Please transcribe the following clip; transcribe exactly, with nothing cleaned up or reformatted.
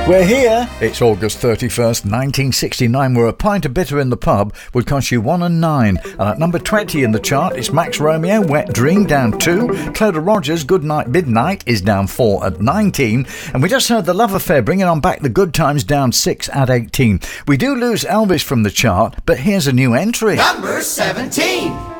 We're here. It's August thirty-first, nineteen sixty-nine, where a pint of bitter in the pub would cost you one and nine. And at number twenty in the chart, it's Max Romeo, Wet Dream, down two. Clodagh Rogers, Good Night Midnight, is down four at nineteen. And we just heard The Love Affair bringing on back the good times, down six at eighteen. We do lose Elvis from the chart, but here's a new entry. Number seventeen.